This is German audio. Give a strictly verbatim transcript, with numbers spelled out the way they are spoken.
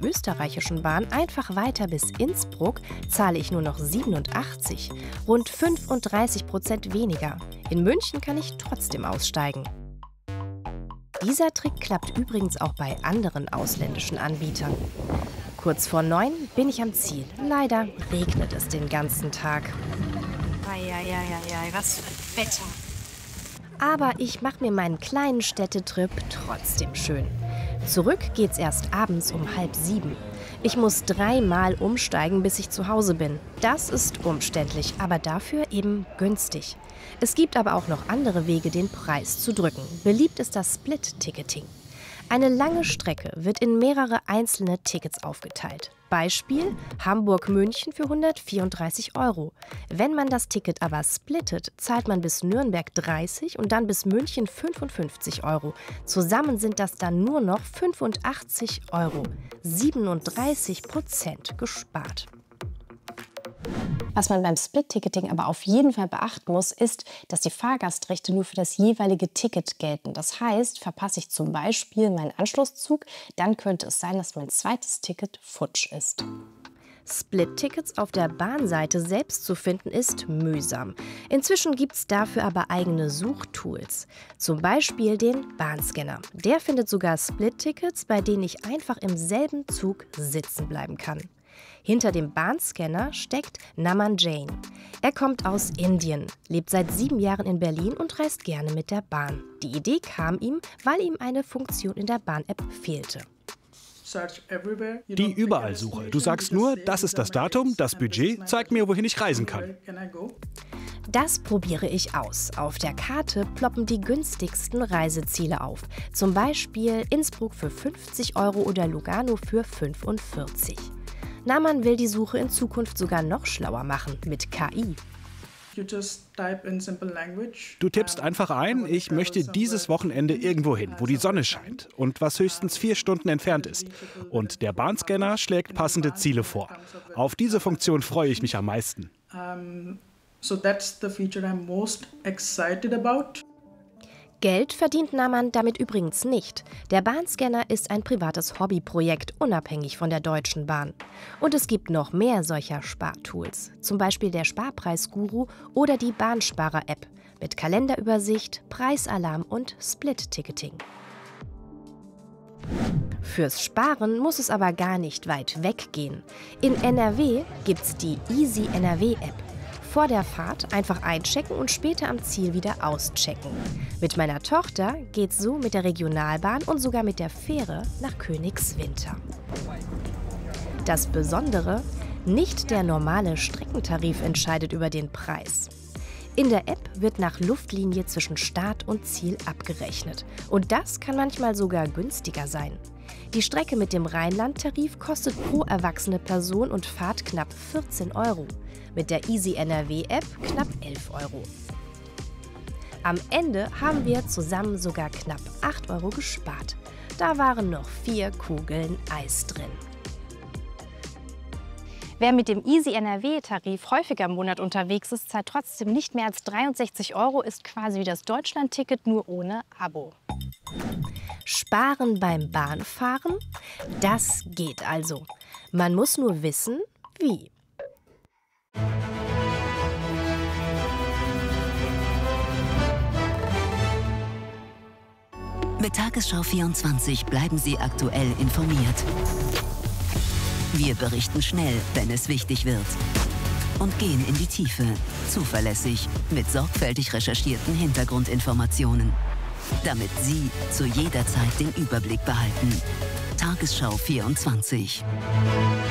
österreichischen Bahn einfach weiter bis Innsbruck, zahle ich nur noch siebenundachtzig, rund fünfunddreißig Prozent weniger. In München kann ich trotzdem aussteigen. Dieser Trick klappt übrigens auch bei anderen ausländischen Anbietern. Kurz vor neun bin ich am Ziel. Leider regnet es den ganzen Tag. Eieieiei, was für ein Wetter. Aber ich mache mir meinen kleinen Städtetrip trotzdem schön. Zurück geht's erst abends um halb sieben. Ich muss dreimal umsteigen, bis ich zu Hause bin. Das ist umständlich, aber dafür eben günstig. Es gibt aber auch noch andere Wege, den Preis zu drücken. Beliebt ist das Split-Ticketing. Eine lange Strecke wird in mehrere einzelne Tickets aufgeteilt. Beispiel Hamburg-München für hundertvierunddreißig Euro. Wenn man das Ticket aber splittet, zahlt man bis Nürnberg dreißig und dann bis München fünfundfünfzig Euro. Zusammen sind das dann nur noch fünfundachtzig Euro. siebenunddreißig Prozent gespart. Was man beim Split-Ticketing aber auf jeden Fall beachten muss, ist, dass die Fahrgastrechte nur für das jeweilige Ticket gelten. Das heißt, verpasse ich zum Beispiel meinen Anschlusszug, dann könnte es sein, dass mein zweites Ticket futsch ist. Split-Tickets auf der Bahnseite selbst zu finden, ist mühsam. Inzwischen gibt es dafür aber eigene Suchtools. Zum Beispiel den Bahnscanner. Der findet sogar Split-Tickets, bei denen ich einfach im selben Zug sitzen bleiben kann. Hinter dem Bahnscanner steckt Naman Jain. Er kommt aus Indien, lebt seit sieben Jahren in Berlin und reist gerne mit der Bahn. Die Idee kam ihm, weil ihm eine Funktion in der Bahn-App fehlte. Die Überall-Suche. Du sagst nur, das ist das Datum, das Budget, zeig mir, wohin ich reisen kann. Das probiere ich aus. Auf der Karte ploppen die günstigsten Reiseziele auf. Zum Beispiel Innsbruck für fünfzig Euro oder Lugano für fünfundvierzig. Naman will die Suche in Zukunft sogar noch schlauer machen, mit K I. Du tippst einfach ein, ich möchte dieses Wochenende irgendwo hin, wo die Sonne scheint und was höchstens vier Stunden entfernt ist. Und der Bahnscanner schlägt passende Ziele vor. Auf diese Funktion freue ich mich am meisten. So that's the feature I'm most excited about. Geld verdient Naman damit übrigens nicht. Der Bahnscanner ist ein privates Hobbyprojekt, unabhängig von der Deutschen Bahn. Und es gibt noch mehr solcher Spartools, zum Beispiel der Sparpreisguru oder die Bahnsparer-App mit Kalenderübersicht, Preisalarm und Split-Ticketing. Fürs Sparen muss es aber gar nicht weit weggehen. In N R W gibt's die Easy N R W-App. Vor der Fahrt einfach einchecken und später am Ziel wieder auschecken. Mit meiner Tochter geht's so mit der Regionalbahn und sogar mit der Fähre nach Königswinter. Das Besondere, nicht der normale Streckentarif entscheidet über den Preis. In der App wird nach Luftlinie zwischen Start und Ziel abgerechnet. Und das kann manchmal sogar günstiger sein. Die Strecke mit dem Rheinland-Tarif kostet pro erwachsene Person und Fahrt knapp vierzehn Euro. Mit der Easy N R W-App knapp elf Euro. Am Ende haben wir zusammen sogar knapp acht Euro gespart. Da waren noch vier Kugeln Eis drin. Wer mit dem Easy N R W-Tarif häufiger im Monat unterwegs ist, zahlt trotzdem nicht mehr als dreiundsechzig Euro, ist quasi wie das Deutschland-Ticket, nur ohne Abo. Sparen beim Bahnfahren? Das geht also. Man muss nur wissen, wie. Mit Tagesschau vierundzwanzig bleiben Sie aktuell informiert. Wir berichten schnell, wenn es wichtig wird. Und gehen in die Tiefe, zuverlässig, mit sorgfältig recherchierten Hintergrundinformationen. Damit Sie zu jeder Zeit den Überblick behalten. Tagesschau vierundzwanzig.